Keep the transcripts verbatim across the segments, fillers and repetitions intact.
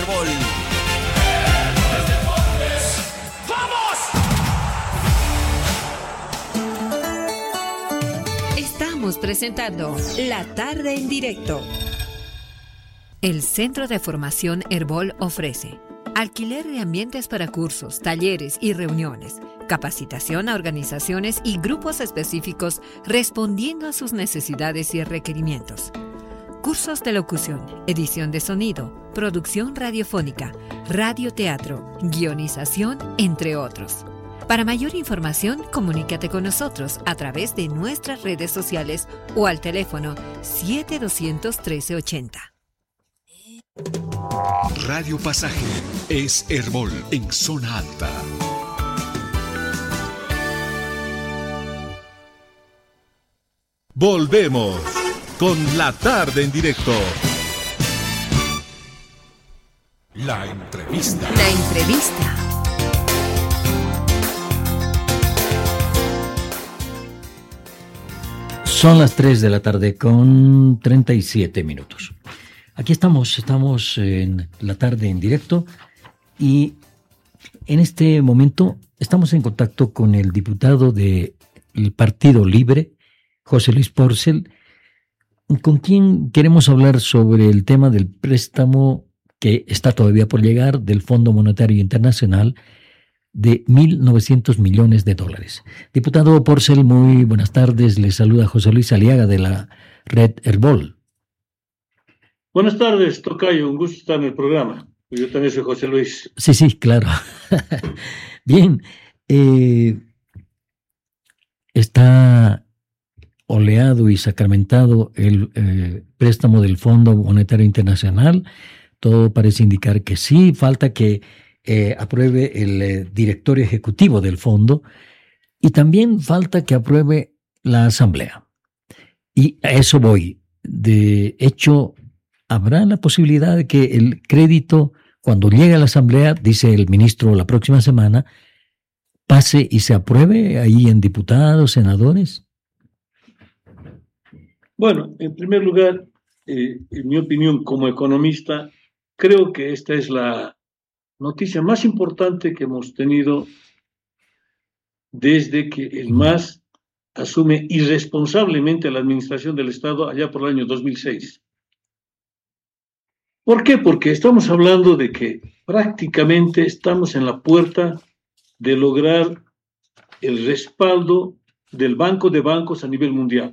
Herbol. Estamos presentando La Tarde en Directo. El Centro de Formación Herbol ofrece alquiler de ambientes para cursos, talleres y reuniones, capacitación a organizaciones y grupos específicos respondiendo a sus necesidades y requerimientos. Cursos de locución, edición de sonido, producción radiofónica, radioteatro, guionización, entre otros. Para mayor información, comunícate con nosotros a través de nuestras redes sociales o al teléfono siete doscientos trece ochenta. Radio Pasaje es Herbol en zona alta. Volvemos con La Tarde en Directo. La entrevista. La entrevista. Son las tres de la tarde con treinta y siete minutos. Aquí estamos, estamos en La Tarde en Directo y en este momento estamos en contacto con el diputado del Partido Libre, José Luis Porcel, con quien queremos hablar sobre el tema del préstamo que está todavía por llegar del Fondo Monetario Internacional de mil novecientos millones de dólares. Diputado Porcel, muy buenas tardes. Le saluda José Luis Aliaga de la Red Herbol. Buenas tardes, tocayo. Un gusto estar en el programa. Yo también soy José Luis. Sí, sí, claro. Bien. Eh, está oleado y sacramentado el eh, préstamo del Fondo Monetario Internacional. Todo parece indicar que sí. Falta que eh, apruebe el eh, directorio ejecutivo del fondo y también falta que apruebe la asamblea. Y a eso voy. De hecho, habrá la posibilidad de que el crédito, cuando llegue a la asamblea, dice el ministro la próxima semana, pase y se apruebe ahí en diputados, senadores. Bueno, en primer lugar, eh, en mi opinión como economista, creo que esta es la noticia más importante que hemos tenido desde que el M A S asume irresponsablemente la administración del Estado allá por el año dos mil seis. ¿Por qué? Porque estamos hablando de que prácticamente estamos en la puerta de lograr el respaldo del Banco de Bancos a nivel mundial.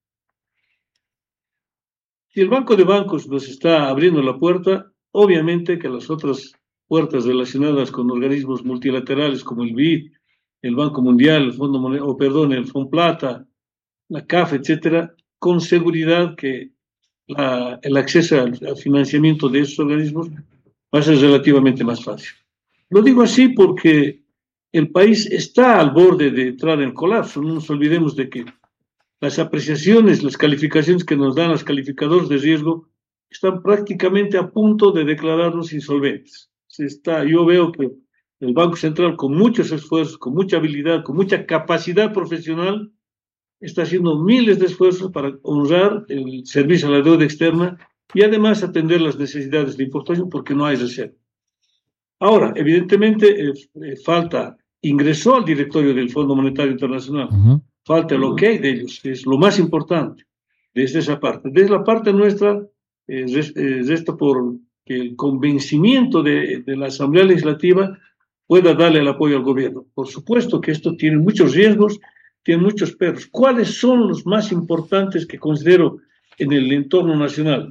Si el Banco de Bancos nos está abriendo la puerta, obviamente que las otras puertas relacionadas con organismos multilaterales como el B I D, el Banco Mundial, el Fondo Monetario, o perdón, el Fomplata, la C A F, etcétera, con seguridad que la, el acceso al, al financiamiento de esos organismos va a ser relativamente más fácil. Lo digo así porque el país está al borde de entrar en colapso. No nos olvidemos de que las apreciaciones, las calificaciones que nos dan los calificadores de riesgo están prácticamente a punto de declararnos insolventes. Se está, yo veo que el Banco Central, con muchos esfuerzos, con mucha habilidad, con mucha capacidad profesional, está haciendo miles de esfuerzos para honrar el servicio a la deuda externa y además atender las necesidades de importación porque no hay reserva. Ahora, evidentemente, eh, eh, falta, ingresó al directorio del Fondo Monetario Internacional, uh-huh. falta el ok de ellos, que es lo más importante desde esa parte. Desde la parte nuestra, eh, resta por que el convencimiento de, de la Asamblea Legislativa pueda darle el apoyo al gobierno. Por supuesto que esto tiene muchos riesgos, tiene muchos perros. ¿Cuáles son los más importantes que considero en el entorno nacional?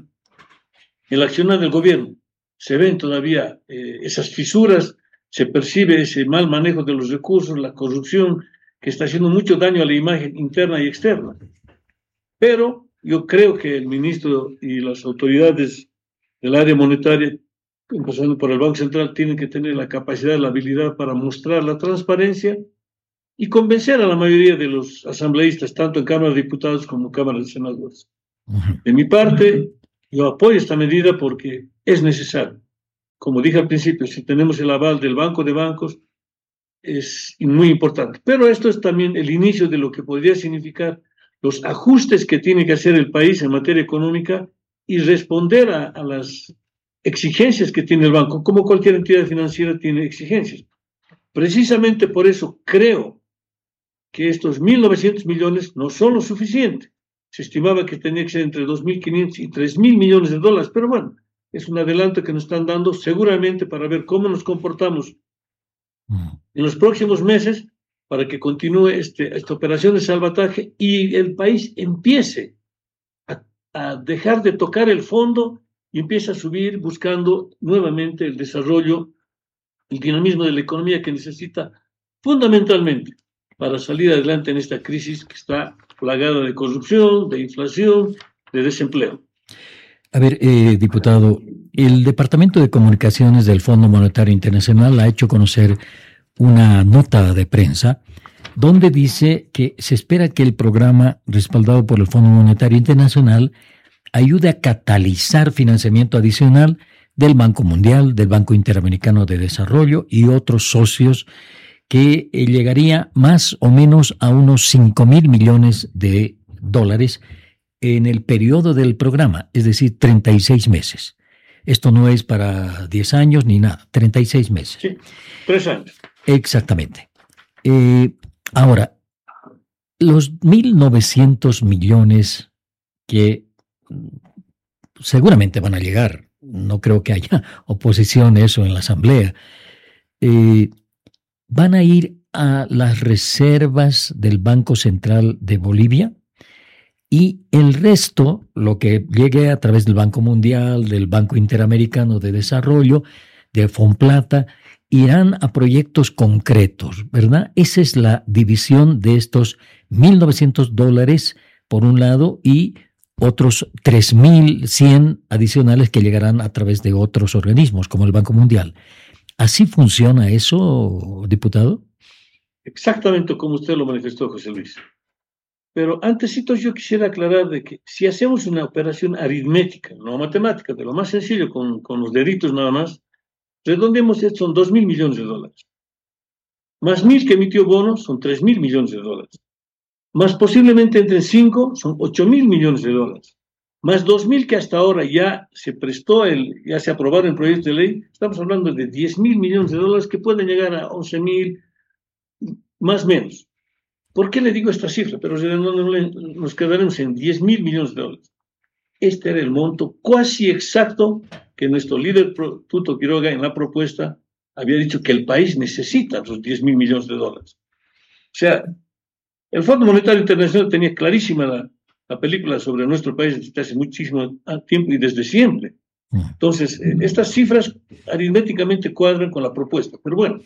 El accionar del gobierno. Se ven todavía eh, esas fisuras, se percibe ese mal manejo de los recursos, la corrupción, que está haciendo mucho daño a la imagen interna y externa. Pero yo creo que el ministro y las autoridades del área monetaria, empezando por el Banco Central, tienen que tener la capacidad, la habilidad para mostrar la transparencia y convencer a la mayoría de los asambleístas, tanto en Cámara de Diputados como en Cámara de Senadores. De mi parte, yo apoyo esta medida porque es necesario. Como dije al principio, si tenemos el aval del Banco de Bancos, es muy importante. Pero esto es también el inicio de lo que podría significar los ajustes que tiene que hacer el país en materia económica y responder a, a las exigencias que tiene el banco, como cualquier entidad financiera tiene exigencias. Precisamente por eso creo que estos mil novecientos millones no son lo suficiente. Se estimaba que tenía que ser entre dos mil quinientos y tres mil millones de dólares, pero bueno, es un adelanto que nos están dando seguramente para ver cómo nos comportamos en los próximos meses para que continúe este, esta operación de salvataje y el país empiece a, a dejar de tocar el fondo y empiece a subir buscando nuevamente el desarrollo, el dinamismo de la economía que necesita fundamentalmente para salir adelante en esta crisis que está plagada de corrupción, de inflación, de desempleo. A ver, eh, diputado, el Departamento de Comunicaciones del Fondo Monetario Internacional ha hecho conocer una nota de prensa donde dice que se espera que el programa respaldado por el Fondo Monetario Internacional ayude a catalizar financiamiento adicional del Banco Mundial, del Banco Interamericano de Desarrollo y otros socios, que eh, llegaría más o menos a unos cinco mil millones de dólares en el periodo del programa, es decir, treinta y seis meses. Esto no es para diez años ni nada, treinta y seis meses. Sí, tres años. Exactamente. Eh, ahora, los mil novecientos millones que seguramente van a llegar, no creo que haya oposición a eso en la Asamblea, eh, van a ir a las reservas del Banco Central de Bolivia, y el resto, lo que llegue a través del Banco Mundial, del Banco Interamericano de Desarrollo, de Fonplata, irán a proyectos concretos, ¿verdad? Esa es la división de estos mil novecientos dólares por un lado y otros tres mil cien adicionales que llegarán a través de otros organismos como el Banco Mundial. ¿Así funciona eso, diputado? Exactamente como usted lo manifestó, José Luis. Pero antesito yo quisiera aclarar de que si hacemos una operación aritmética, no matemática, de lo más sencillo, con, con los deditos nada más, redondeemos esto, son dos mil millones de dólares. Más mil que emitió bonos, son tres mil millones de dólares. Más posiblemente entre cinco, son ocho mil millones de dólares. Más dos mil que hasta ahora ya se prestó, el, ya se aprobaron el proyecto de ley, estamos hablando de diez mil millones de dólares que pueden llegar a once mil, más o menos. ¿Por qué le digo esta cifra? Pero nos quedaremos en diez mil millones de dólares. Este era el monto casi exacto que nuestro líder Tuto Quiroga en la propuesta había dicho que el país necesita los diez mil millones de dólares. O sea, el Fondo Monetario Internacional tenía clarísima la, la película sobre nuestro país desde hace muchísimo tiempo y desde siempre. Entonces, eh, estas cifras aritméticamente cuadran con la propuesta. Pero bueno,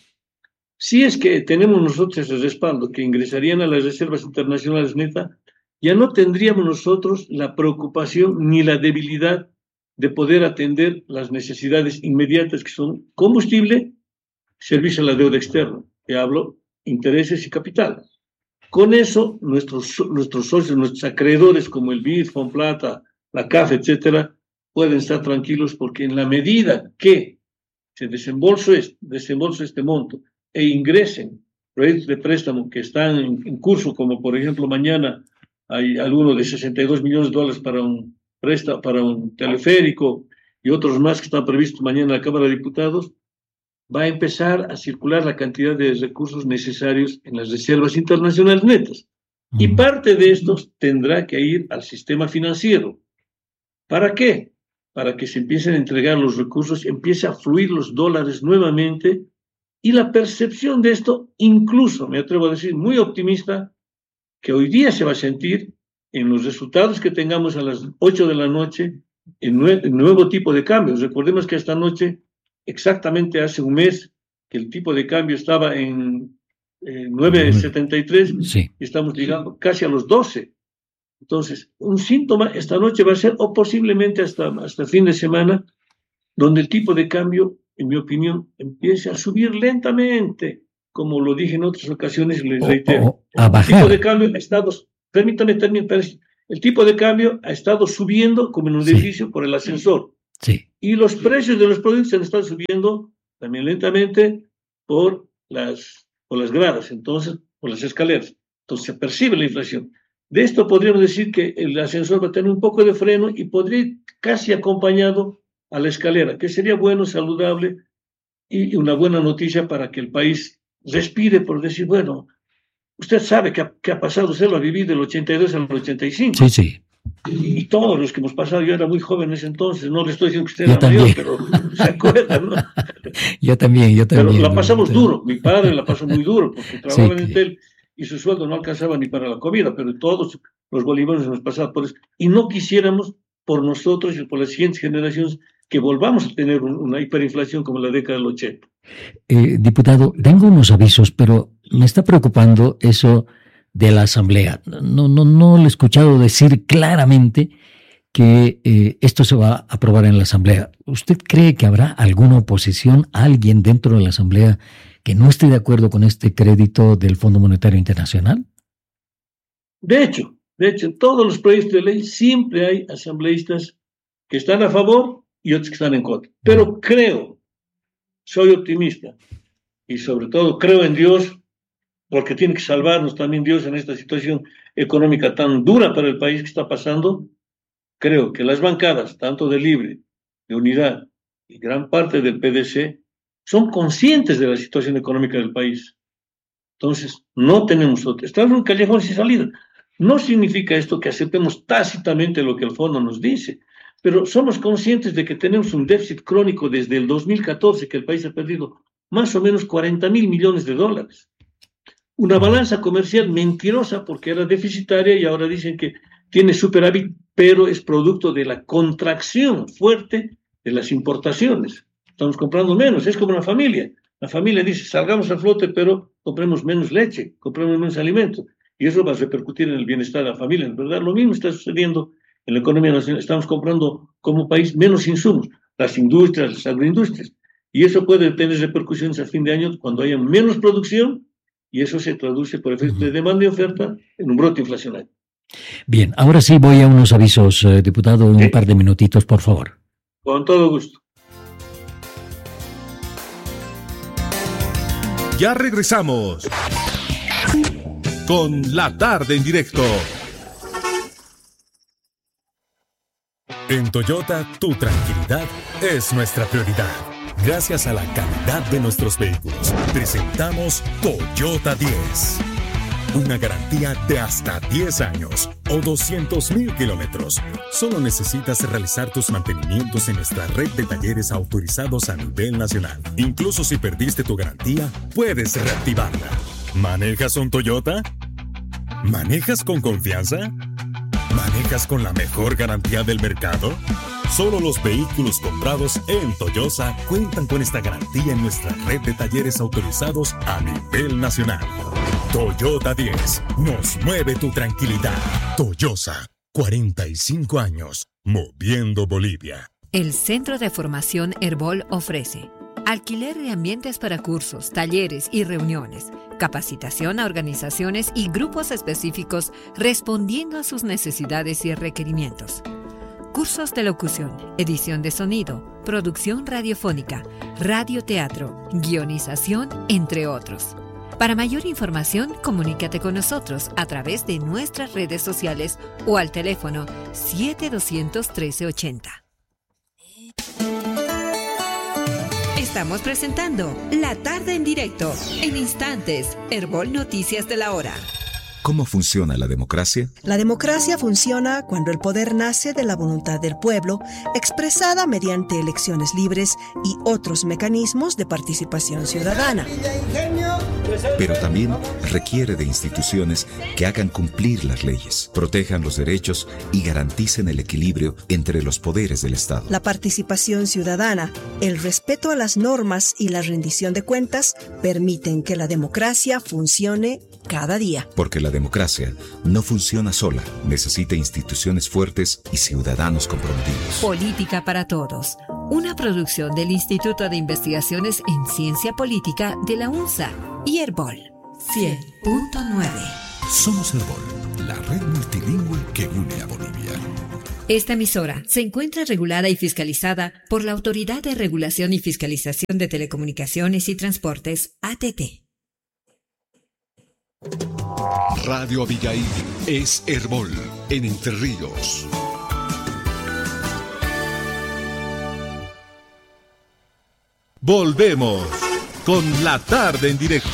si es que tenemos nosotros ese respaldo que ingresarían a las reservas internacionales neta, ya no tendríamos nosotros la preocupación ni la debilidad de poder atender las necesidades inmediatas que son combustible, servicio a la deuda externa, que hablo, intereses y capital. Con eso, nuestros, nuestros socios, nuestros acreedores como el B I D, Fonplata, la C A F, etcétera, pueden estar tranquilos porque en la medida que se desembolse este, desembolse este monto e ingresen proyectos de préstamo que están en, en curso, como por ejemplo mañana hay alguno de sesenta y dos millones de dólares para un préstamo, para un teleférico y otros más que están previstos mañana en la Cámara de Diputados, va a empezar a circular la cantidad de recursos necesarios en las reservas internacionales netas. Y parte de estos tendrá que ir al sistema financiero. ¿Para qué? Para que se empiecen a entregar los recursos, empiece a fluir los dólares nuevamente. Y la percepción de esto, incluso, me atrevo a decir, muy optimista, que hoy día se va a sentir en los resultados que tengamos a las ocho de la noche, en nue- en nuevo tipo de cambios. Recordemos que esta noche, exactamente hace un mes, que el tipo de cambio estaba en eh, nueve coma setenta y tres, Sí. y estamos llegando casi a los doce. Entonces, un síntoma esta noche va a ser, o posiblemente hasta, hasta fin de semana, donde el tipo de cambio, en mi opinión, empiece a subir lentamente, como lo dije en otras ocasiones y les O- reitero. o a El bajar. tipo de cambio ha estado, permítame terminar, el tipo de cambio ha estado subiendo como en un Sí. edificio por el ascensor. Sí. Y los precios de los productos han estado subiendo también lentamente por las, por las gradas, entonces, por las escaleras. Entonces se percibe la inflación. De esto podríamos decir que el ascensor va a tener un poco de freno y podría ir casi acompañado a la escalera, que sería bueno, saludable y una buena noticia para que el país respire por decir, bueno, usted sabe que ha, que ha pasado, usted lo ha vivido del ochenta y dos al ochenta y cinco. Sí, sí. Y, y todos los que hemos pasado, yo era muy joven en ese entonces, no le estoy diciendo que usted Yo era también. mayor, pero se acuerda, ¿no? Yo también, yo también. Pero la pasamos Sí. duro, mi padre la pasó muy duro, porque trabajaba Sí, en que- Entel y su sueldo no alcanzaba ni para la comida, pero todos los bolivianos nos pasaban por eso. Y no quisiéramos por nosotros y por las siguientes generaciones que volvamos a tener un- una hiperinflación como la década del ochenta. Eh, diputado, tengo unos avisos, pero me está preocupando eso de la Asamblea. No, no, no le he escuchado decir claramente que eh, esto se va a aprobar en la Asamblea. ¿Usted cree que habrá alguna oposición, alguien dentro de la Asamblea que no esté de acuerdo con este crédito del Fondo Monetario Internacional? De hecho, de hecho, en todos los proyectos de ley siempre hay asambleístas que están a favor y otros que están en contra. Pero creo, soy optimista y sobre todo creo en Dios, porque tiene que salvarnos también Dios en esta situación económica tan dura para el país que está pasando. Creo que las bancadas, tanto de Libre, de Unidad y gran parte del P D C, son conscientes de la situación económica del país. Entonces, no tenemos otra. Estamos en un callejón sin salida. No significa esto que aceptemos tácitamente lo que el fondo nos dice, pero somos conscientes de que tenemos un déficit crónico desde el dos mil catorce, que el país ha perdido más o menos cuarenta mil millones de dólares. Una balanza comercial mentirosa porque era deficitaria y ahora dicen que tiene superávit, pero es producto de la contracción fuerte de las importaciones. Estamos comprando menos, es como una familia. La familia dice, salgamos a flote, pero compremos menos leche, compremos menos alimento. Y eso va a repercutir en el bienestar de la familia. En verdad, lo mismo está sucediendo en la economía nacional. Estamos comprando como país menos insumos, las industrias, las agroindustrias. Y eso puede tener repercusiones a fin de año cuando haya menos producción, y eso se traduce por efecto de demanda y oferta en un brote inflacionario. Bien, ahora sí voy a unos avisos, eh, diputado, un Sí. par de minutitos, por favor. Con todo gusto. Ya regresamos con La Tarde en Directo. En Toyota, tu tranquilidad es nuestra prioridad. Gracias a la calidad de nuestros vehículos, presentamos Toyota diez. Una garantía de hasta diez años o doscientos mil kilómetros. Solo necesitas realizar tus mantenimientos en nuestra red de talleres autorizados a nivel nacional. Incluso si perdiste tu garantía, puedes reactivarla. ¿Manejas un Toyota? ¿Manejas con confianza? ¿Manejas con la mejor garantía del mercado? Solo los vehículos comprados en Toyosa cuentan con esta garantía en nuestra red de talleres autorizados a nivel nacional. Toyota diez, nos mueve tu tranquilidad. Toyosa, cuarenta y cinco años, moviendo Bolivia. El Centro de Formación Herbol ofrece alquiler de ambientes para cursos, talleres y reuniones, capacitación a organizaciones y grupos específicos respondiendo a sus necesidades y requerimientos. Cursos de locución, edición de sonido, producción radiofónica, radioteatro, guionización, entre otros. Para mayor información, comunícate con nosotros a través de nuestras redes sociales o al teléfono siete dos cero cero, uno tres ocho cero. Estamos presentando La Tarde en Directo. En instantes, Herbol Noticias de la Hora. ¿Cómo funciona la democracia? La democracia funciona cuando el poder nace de la voluntad del pueblo, expresada mediante elecciones libres y otros mecanismos de participación ciudadana. Pero también requiere de instituciones que hagan cumplir las leyes, protejan los derechos y garanticen el equilibrio entre los poderes del Estado. La participación ciudadana, el respeto a las normas y la rendición de cuentas permiten que la democracia funcione cada día. Porque la democracia no funciona sola, necesita instituciones fuertes y ciudadanos comprometidos. Política para Todos, una producción del Instituto de Investigaciones en Ciencia Política de la UNSA y Herbol cien punto nueve. Somos Herbol, la red multilingüe que une a Bolivia. Esta emisora se encuentra regulada y fiscalizada por la Autoridad de Regulación y Fiscalización de Telecomunicaciones y Transportes, A T T. Radio Abigail es Herbol en Entre Ríos. Volvemos con La Tarde en Directo.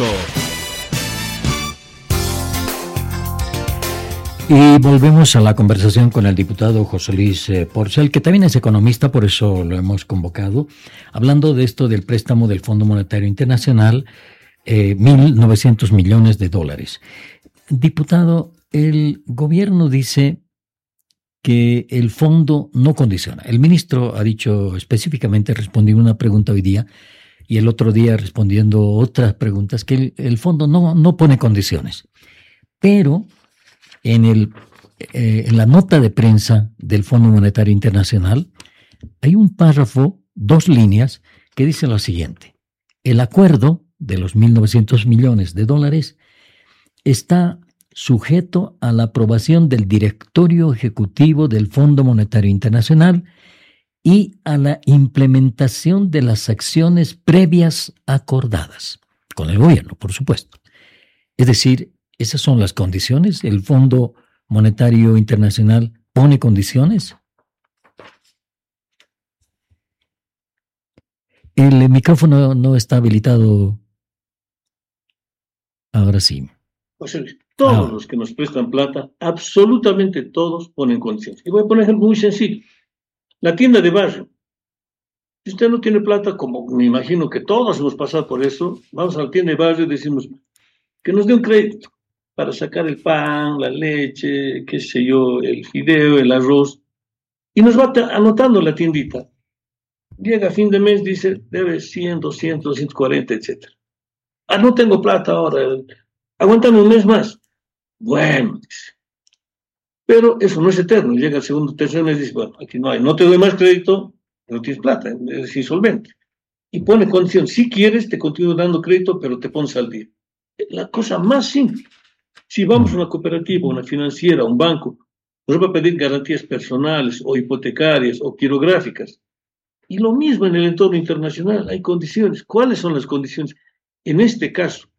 Y volvemos a la conversación con el diputado José Luis eh, Porcel, que también es economista, por eso lo hemos convocado, hablando de esto del préstamo del Fondo Monetario Internacional, eh, mil novecientos millones de dólares. Diputado, el gobierno dice que el fondo no condiciona. El ministro ha dicho específicamente, respondiendo una pregunta hoy día, y el otro día respondiendo otras preguntas, que el, el fondo no, no pone condiciones. Pero en, el, eh, en la nota de prensa del Fondo Monetario Internacional hay un párrafo, dos líneas, que dice lo siguiente: el acuerdo de los mil novecientos millones de dólares está sujeto a la aprobación del Directorio Ejecutivo del Fondo Monetario Internacional y a la implementación de las acciones previas acordadas con el gobierno, por supuesto. Es decir, esas son las condiciones. ¿El Fondo Monetario Internacional pone condiciones? El micrófono no está habilitado. Ahora sí. José Luis, todos Ah. los que nos prestan plata, absolutamente todos ponen condiciones. Y voy a poner un ejemplo muy sencillo. La tienda de barrio. Si usted no tiene plata, como me imagino que todos hemos pasado por eso, vamos a la tienda de barrio y decimos que nos dé un crédito para sacar el pan, la leche, qué sé yo, el fideo, el arroz, y nos va ta- anotando la tiendita. Llega a fin de mes, dice, debe cien, doscientos, doscientos cuarenta, etcétera. Ah, no tengo plata ahora, aguántame un mes más. Bueno, dice. Pero eso no es eterno. Llega el segundo, tercer mes y dice, bueno, aquí no hay, no te doy más crédito, no tienes plata, es insolvente. Y pone condición, si quieres, te continúo dando crédito, pero te pones al día. La cosa más simple. Si vamos a una cooperativa, una financiera, un banco, nos va a pedir garantías personales o hipotecarias o quirográficas. Y lo mismo en el entorno internacional, hay condiciones. ¿Cuáles son las condiciones? En este caso,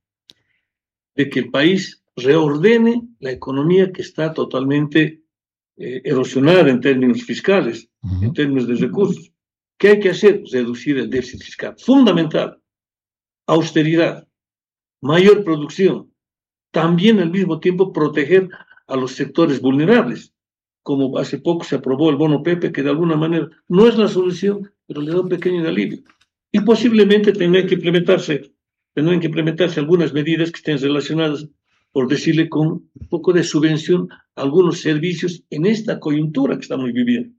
de que el país reordene la economía que está totalmente eh, erosionada en términos fiscales, Uh-huh. en términos de recursos. ¿Qué hay que hacer? Reducir el déficit fiscal. Fundamental. Austeridad, mayor producción. También al mismo tiempo proteger a los sectores vulnerables. Como hace poco se aprobó el bono Pepe, que de alguna manera no es la solución, pero le da un pequeño alivio. Y posiblemente tendrán que implementarse, tendrán que implementarse algunas medidas que estén relacionadas, por decirle, con un poco de subvención a algunos servicios en esta coyuntura que estamos viviendo.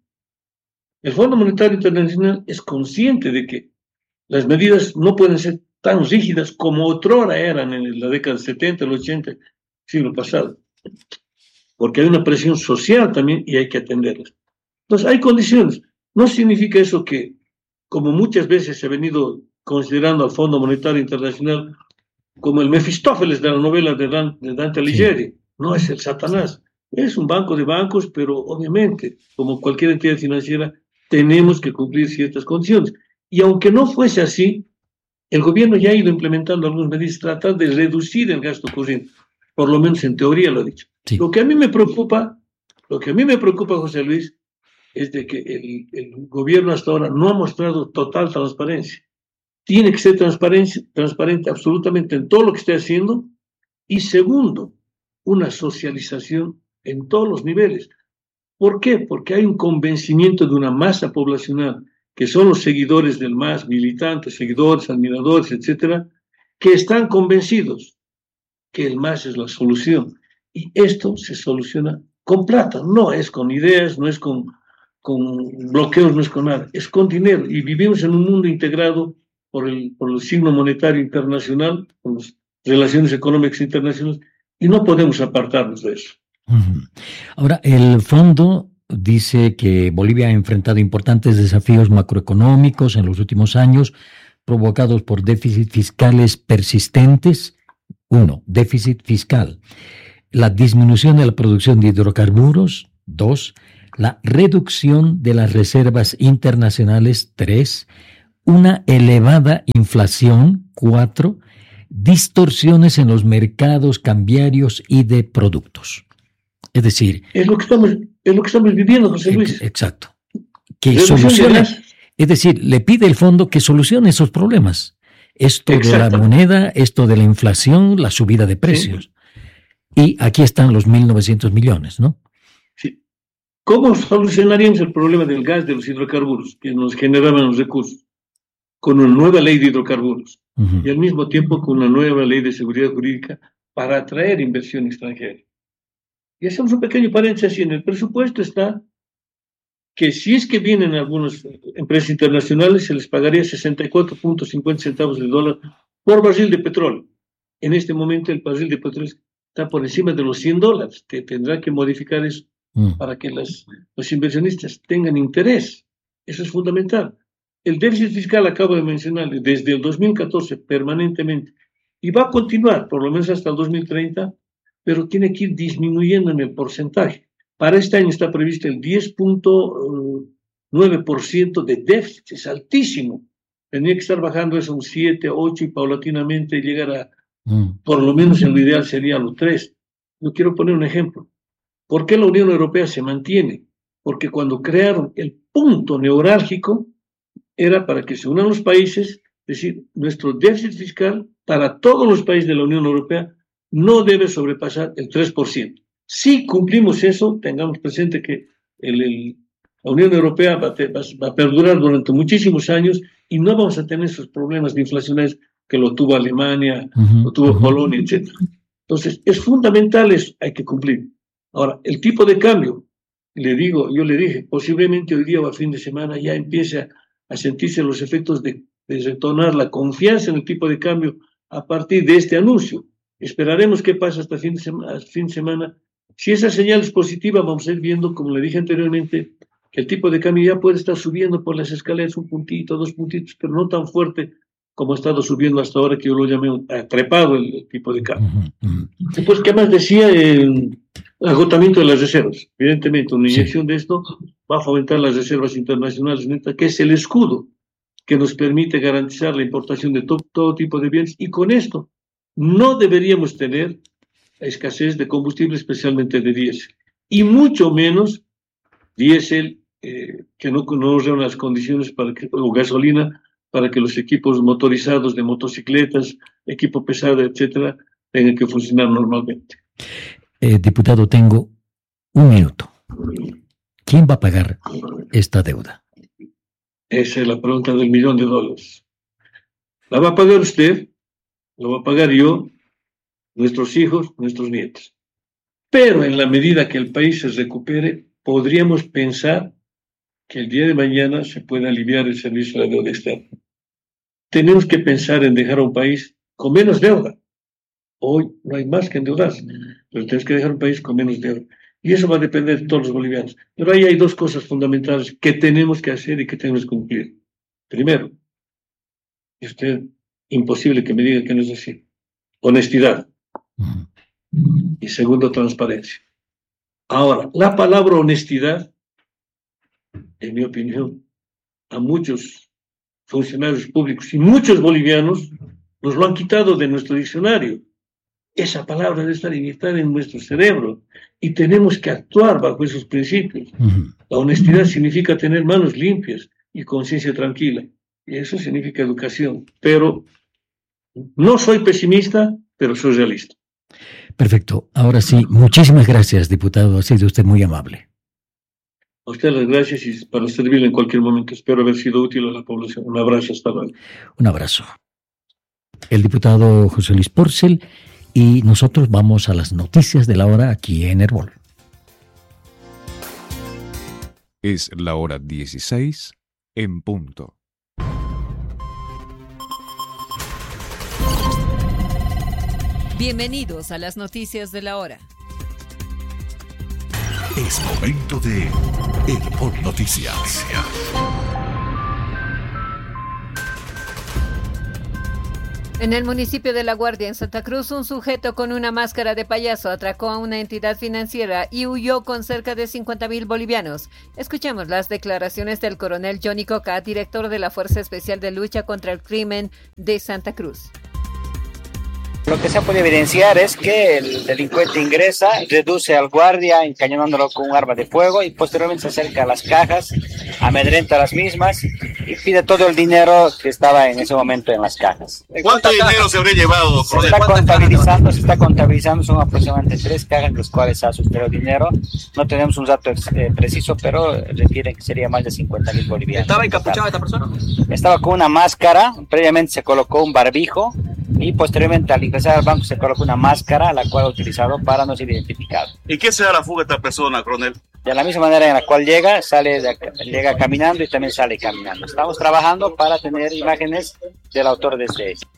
El Fondo Monetario Internacional es consciente de que las medidas no pueden ser tan rígidas como otrora eran en la década del setenta, el ochenta, siglo pasado, porque hay una presión social también y hay que atenderlas. Entonces, hay condiciones. No significa eso que, como muchas veces se ha venido considerando al Fondo Monetario Internacional como el Mefistófeles de la novela de, Dan, de Dante Alighieri. Sí. No es el Satanás. Es un banco de bancos, pero obviamente, como cualquier entidad financiera, tenemos que cumplir ciertas condiciones. Y aunque no fuese así, el gobierno ya ha ido implementando algunas medidas, tratar de reducir el gasto corriente. Por lo menos en teoría lo ha dicho. Sí. Lo que a mí me preocupa, lo que a mí me preocupa, José Luis, es de que el, el gobierno hasta ahora no ha mostrado total transparencia. Tiene que ser transparente, transparente absolutamente en todo lo que esté haciendo. Y segundo, una socialización en todos los niveles. ¿Por qué? Porque hay un convencimiento de una masa poblacional, que son los seguidores del M A S, militantes, seguidores, admiradores, etcétera, que están convencidos que el M A S es la solución. Y esto se soluciona con plata, no es con ideas, no es con, con bloqueos, no es con nada, es con dinero. Y vivimos en un mundo integrado por el, por el signo monetario internacional, por las relaciones económicas internacionales, y no podemos apartarnos de eso. Uh-huh. Ahora, el fondo dice que Bolivia ha enfrentado importantes desafíos macroeconómicos en los últimos años, provocados por déficits fiscales persistentes. Uno, déficit fiscal. La disminución de la producción de hidrocarburos. Dos, la reducción de las reservas internacionales. Tres, una elevada inflación. Cuatro, distorsiones en los mercados cambiarios y de productos. Es decir, es lo que estamos, es lo que estamos viviendo, José Luis. Exacto. Que solucione, Es decir, le pide el fondo que solucione esos problemas. Esto de la moneda, esto de la inflación, la subida de precios. Sí. Y aquí están los mil novecientos millones, ¿no? Sí. ¿Cómo solucionaríamos el problema del gas, de los hidrocarburos, que nos generaban los recursos? Con una nueva ley de hidrocarburos. Uh-huh. Y al mismo tiempo con una nueva ley de seguridad jurídica para atraer inversión extranjera. Y hacemos un pequeño paréntesis. En el presupuesto está que si es que vienen algunas empresas internacionales, se les pagaría sesenta y cuatro punto cincuenta centavos de dólar por barril de petróleo. En este momento el barril de petróleo está por encima de los cien dólares. Te tendrá que modificar eso mm. para que las, los inversionistas tengan interés. Eso es fundamental. El déficit fiscal, acabo de mencionar, desde el dos mil catorce permanentemente, y va a continuar por lo menos hasta el dos mil treinta, pero tiene que ir disminuyendo en el porcentaje. Para este año está previsto el diez punto nueve por ciento de déficit, es altísimo. Tendría que estar bajando eso a un siete, ocho y paulatinamente llegar a, mm. por lo menos en lo ideal sería a los tres. Yo quiero poner un ejemplo. ¿Por qué la Unión Europea se mantiene? Porque cuando crearon el punto neurálgico era para que se unan los países, es decir, nuestro déficit fiscal para todos los países de la Unión Europea no debe sobrepasar el tres por ciento. Si cumplimos eso, tengamos presente que el, el, la Unión Europea va a, te, va, va a perdurar durante muchísimos años y no vamos a tener esos problemas de inflaciones que lo tuvo Alemania, uh-huh, lo tuvo uh-huh. Polonia, etcétera. Entonces, es fundamental eso, hay que cumplir. Ahora, el tipo de cambio, le digo, yo le dije, posiblemente hoy día o a fin de semana ya empiece a, a sentirse los efectos de, de retornar la confianza en el tipo de cambio a partir de este anuncio. Esperaremos qué pasa hasta fin de semana, fin de semana. Si esa señal es positiva, vamos a ir viendo, como le dije anteriormente, que el tipo de cambio ya puede estar subiendo por las escaleras un puntito, dos puntitos, pero no tan fuerte como ha estado subiendo hasta ahora, que yo lo llamé eh, trepado el, el tipo de cambio. Uh-huh. Después, ¿qué más decía? El agotamiento de las reservas. Evidentemente, una inyección sí. de esto va a fomentar las reservas internacionales, que es el escudo que nos permite garantizar la importación de to- todo tipo de bienes, y con esto no deberíamos tener escasez de combustible, especialmente de diésel, y mucho menos diésel eh, que no, no reúne las condiciones para que, o gasolina, para que los equipos motorizados de motocicletas, equipo pesado, etcétera, tengan que funcionar normalmente. Eh, diputado, tengo un minuto. ¿Quién va a pagar esta deuda? Esa es la pregunta del millón de dólares. ¿La va a pagar usted? ¿Lo va a pagar yo? Nuestros hijos, nuestros nietos. Pero en la medida que el país se recupere, podríamos pensar que el día de mañana se puede aliviar el servicio de la deuda externa. Tenemos que pensar en dejar a un país con menos deuda. Hoy no hay más que endeudarse, pero tenemos que dejar un país con menos deuda. Y eso va a depender de todos los bolivianos. Pero ahí hay dos cosas fundamentales que tenemos que hacer y que tenemos que cumplir. Primero, y usted, imposible que me diga que no es así, honestidad. Y segundo, transparencia. Ahora, la palabra honestidad, en mi opinión, a muchos funcionarios públicos y muchos bolivianos nos lo han quitado de nuestro diccionario. Esa palabra debe estar inyectada en nuestro cerebro y tenemos que actuar bajo esos principios. Uh-huh. La honestidad significa tener manos limpias y conciencia tranquila, y eso significa educación. Pero no soy pesimista, pero soy realista. Perfecto. Ahora sí, muchísimas gracias, diputado. Ha sido usted muy amable. A usted las gracias y para servirle en cualquier momento. Espero haber sido útil a la población. Un abrazo, hasta luego. Un abrazo. El diputado José Luis Porcel, y nosotros vamos a las noticias de la hora aquí en Herbol. Es la hora dieciséis en punto. Bienvenidos a las noticias de la hora. Es momento de Herbol Noticias. En el municipio de La Guardia, en Santa Cruz, un sujeto con una máscara de payaso atracó a una entidad financiera y huyó con cerca de cincuenta mil bolivianos. Escuchemos las declaraciones del coronel Johnny Coca, director de la Fuerza Especial de Lucha contra el Crimen de Santa Cruz. Lo que se puede evidenciar es que el delincuente ingresa, reduce al guardia encañonándolo con un arma de fuego y posteriormente se acerca a las cajas, amedrenta las mismas y pide todo el dinero que estaba en ese momento en las cajas. ¿Cuánto dinero se habría llevado? Se está contabilizando, se está contabilizando, son aproximadamente tres cajas en las cuales se ha sustraído dinero. No tenemos un dato eh, preciso, pero refieren que sería más de cincuenta mil bolivianos. ¿Estaba encapuchada esta persona? Estaba con una máscara, previamente se colocó un barbijo y posteriormente al ingresar al banco se colocó una máscara, la cual ha utilizado para no ser identificado. ¿Y qué se da la fuga de esta persona, coronel? De la misma manera en la cual llega, sale de, llega caminando y también sale caminando. Estamos trabajando para tener imágenes del autor de este hecho.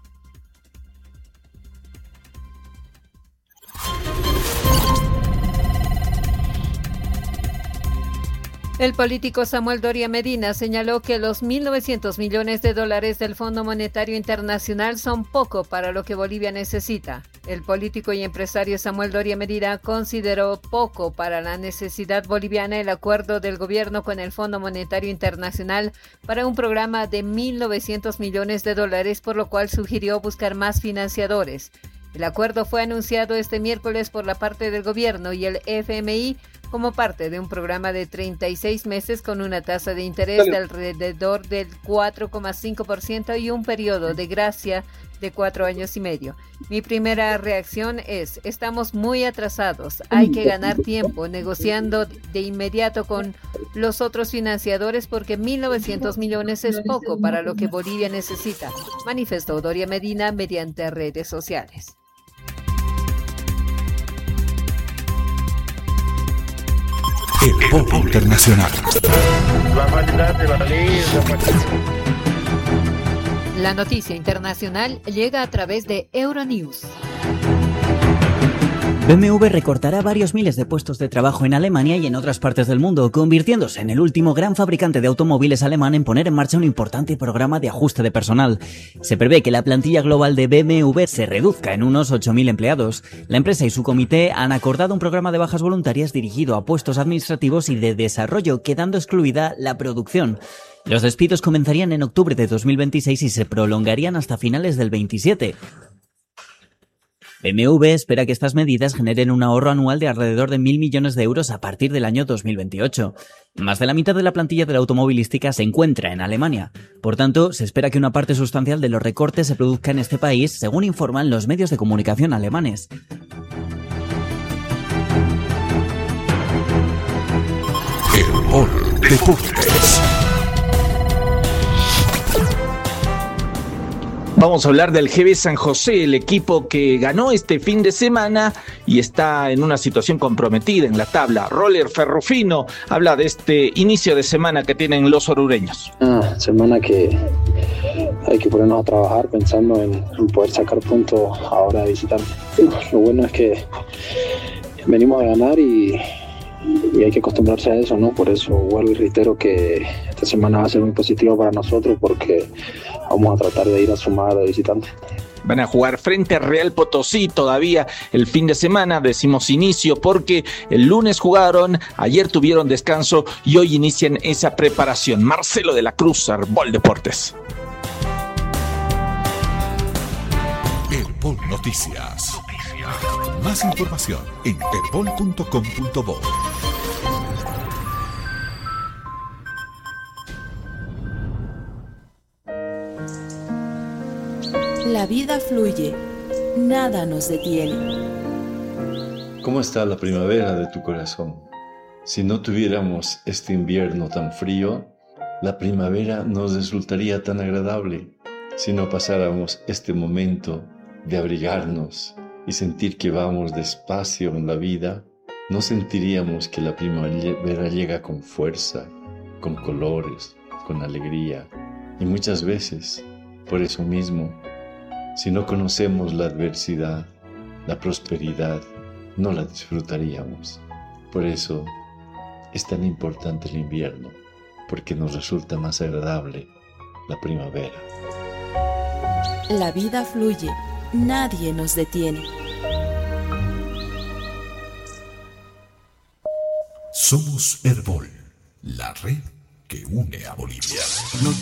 El político Samuel Doria Medina señaló que los mil novecientos millones de dólares del Fondo Monetario Internacional son poco para lo que Bolivia necesita. El político y empresario Samuel Doria Medina consideró poco para la necesidad boliviana el acuerdo del gobierno con el Fondo Monetario Internacional para un programa de mil novecientos millones de dólares, por lo cual sugirió buscar más financiadores. El acuerdo fue anunciado este miércoles por la parte del gobierno y el F M I como parte de un programa de treinta y seis meses con una tasa de interés de alrededor del cuatro coma cinco por ciento y un periodo de gracia de cuatro años y medio. Mi primera reacción es, estamos muy atrasados, hay que ganar tiempo negociando de inmediato con los otros financiadores porque mil novecientos millones es poco para lo que Bolivia necesita, manifestó Doria Medina mediante redes sociales. El Pop Internacional. La noticia internacional llega a través de Euronews. B M W recortará varios miles de puestos de trabajo en Alemania y en otras partes del mundo, convirtiéndose en el último gran fabricante de automóviles alemán en poner en marcha un importante programa de ajuste de personal. Se prevé que la plantilla global de B M W se reduzca en unos ocho mil empleados. La empresa y su comité han acordado un programa de bajas voluntarias dirigido a puestos administrativos y de desarrollo, quedando excluida la producción. Los despidos comenzarían en octubre de dos mil veintiséis y se prolongarían hasta finales del veintisiete. B M W espera que estas medidas generen un ahorro anual de alrededor de mil millones de euros a partir del año dos mil veintiocho. Más de la mitad de la plantilla de la automovilística se encuentra en Alemania. Por tanto, se espera que una parte sustancial de los recortes se produzca en este país, según informan los medios de comunicación alemanes. El Gol Deportes. Vamos a hablar del G B San José, el equipo que ganó este fin de semana y está en una situación comprometida en la tabla. Roller Ferrufino habla de este inicio de semana que tienen los orureños. Ah, semana que hay que ponernos a trabajar pensando en, en poder sacar puntos ahora de visitante. Lo bueno es que venimos a ganar y, y hay que acostumbrarse a eso, ¿no? Por eso vuelvo y reitero que esta semana va a ser muy positiva para nosotros porque vamos a tratar de ir a sumar de visitante. Van a jugar frente a Real Potosí todavía el fin de semana, decimos inicio porque el lunes jugaron, ayer tuvieron descanso y hoy inician esa preparación. Marcelo de la Cruz, Herbol Deportes. Herbol Noticias. Más información en herbol punto com punto bo. La vida fluye, nada nos detiene. ¿Cómo está la primavera de tu corazón? Si no tuviéramos este invierno tan frío, la primavera nos resultaría tan agradable. Si no pasáramos este momento de abrigarnos y sentir que vamos despacio en la vida, no sentiríamos que la primavera llega con fuerza, con colores, con alegría. Y muchas veces, por eso mismo, si no conocemos la adversidad, la prosperidad, no la disfrutaríamos. Por eso es tan importante el invierno, porque nos resulta más agradable la primavera. La vida fluye, nadie nos detiene. Somos Herbol, la red que une a Bolivia.